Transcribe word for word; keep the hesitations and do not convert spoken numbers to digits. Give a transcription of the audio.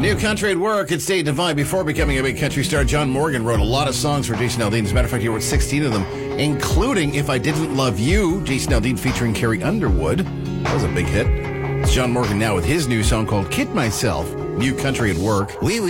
New country at work. It stayed divine. Before becoming a big country star, John Morgan wrote a lot of songs for Jason Aldean. As a matter of fact, he wrote sixteen of them, including If I Didn't Love You, Jason Aldean featuring Carrie Underwood. That was a big hit. It's John Morgan now with his new song called Kid Myself. New country at work. We